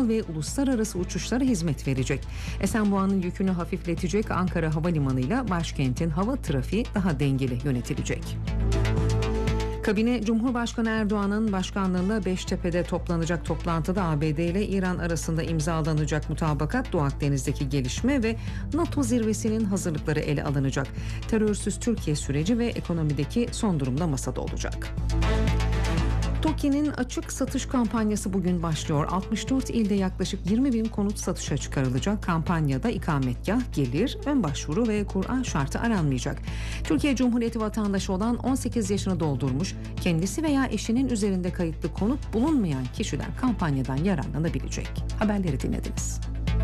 ve uluslararası uçuşlara hizmet verecek. Esenboğa'nın yükünü hafifletecek Ankara Havalimanı ile başkentin hava trafiği daha dengeli yönetilecek. Kabine, Cumhurbaşkanı Erdoğan'ın başkanlığında Beştepe'de toplanacak toplantıda ABD ile İran arasında imzalanacak mutabakat, Doğu Akdeniz'deki gelişme ve NATO zirvesinin hazırlıkları ele alınacak. Terörsüz Türkiye süreci ve ekonomideki son durumda masada olacak. TOKİ'nin açık satış kampanyası bugün başlıyor. 64 ilde yaklaşık 20 bin konut satışa çıkarılacak. Kampanyada ikametgah, gelir, ön başvuru ve Kur'an şartı aranmayacak. Türkiye Cumhuriyeti vatandaşı olan 18 yaşını doldurmuş, kendisi veya eşinin üzerinde kayıtlı konut bulunmayan kişiler kampanyadan yararlanabilecek. Haberleri dinlediniz.